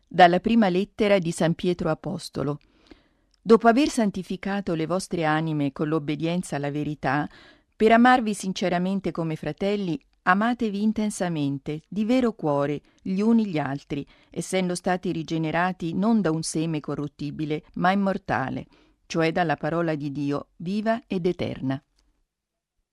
Dalla prima lettera di San Pietro Apostolo. Dopo aver santificato le vostre anime con l'obbedienza alla verità, per amarvi sinceramente come fratelli, amatevi intensamente, di vero cuore, gli uni gli altri, essendo stati rigenerati non da un seme corruttibile, ma immortale, cioè dalla parola di Dio, viva ed eterna.